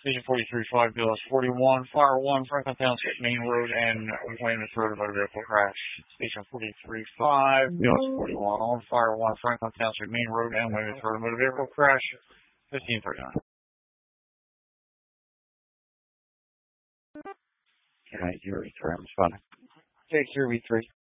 Station 43-5, BLS 41, Fire 1, Franklin Township Main Road and Weymouth Road, motor vehicle crash. Station 43-5, BLS 41, on Fire 1, Franklin Township Main Road and Weymouth Road, motor vehicle crash. 1539. Alright, you're responding. Take your V3.